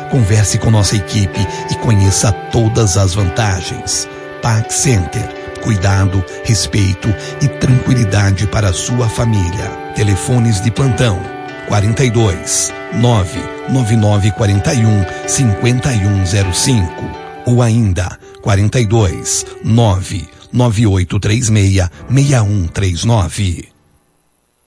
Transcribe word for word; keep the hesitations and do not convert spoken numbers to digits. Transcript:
Converse com nossa equipe e conheça todas as vantagens. Pax Center. Cuidado, respeito e tranquilidade para a sua família. Telefones de plantão quarenta e dois, nove nove nove quatro um, cinco um zero cinco ou ainda quarenta e dois, nove nove oito três seis, seis um três nove.